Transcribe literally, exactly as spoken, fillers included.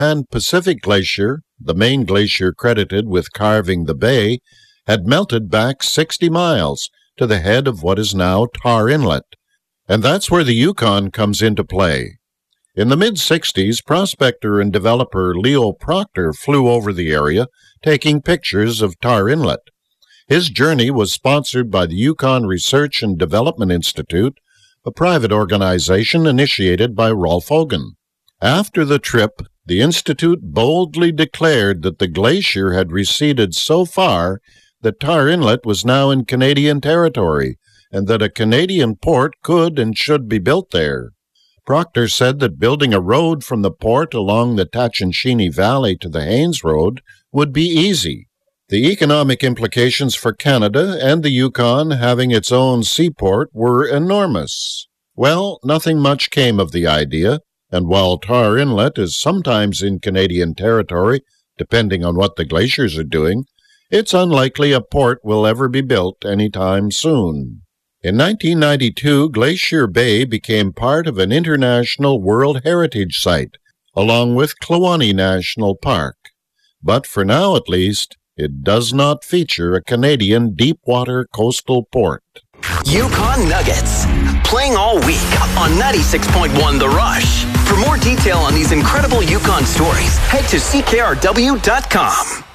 Pan-Pacific Glacier, the main glacier credited with carving the bay, had melted back sixty miles to the head of what is now Tar Inlet. And that's where the Yukon comes into play. In the mid-sixties, prospector and developer Leo Proctor flew over the area, taking pictures of Tar Inlet. His journey was sponsored by the Yukon Research and Development Institute, a private organization initiated by Rolf Hogan. After the trip, the Institute boldly declared that the glacier had receded so far that Tar Inlet was now in Canadian territory, and that a Canadian port could and should be built there. Proctor said that building a road from the port along the Tatshenshini Valley to the Haines Road would be easy. The economic implications for Canada and the Yukon having its own seaport were enormous. Well, nothing much came of the idea, and while Tar Inlet is sometimes in Canadian territory, depending on what the glaciers are doing, it's unlikely a port will ever be built anytime soon. In nineteen ninety-two, Glacier Bay became part of an international World Heritage Site, along with Kluane National Park. But for now, at least, it does not feature a Canadian deep-water coastal port. Yukon Nuggets, playing all week on ninety-six point one The Rush. For more detail on these incredible Yukon stories, head to C K R W dot com.